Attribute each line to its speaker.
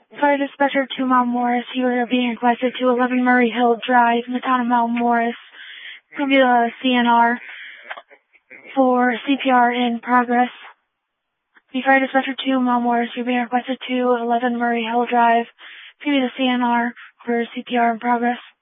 Speaker 1: Fire Dispatcher 2 Mount Morris, you are being requested to 11 Murray Hill Drive, in the town of Mount Morris. Going to be a CNR for CPR in progress. The Fire Dispatcher 2 Mount Morris, you're being requested to 11 Murray Hill Drive. Going to be the CNR for CPR in progress.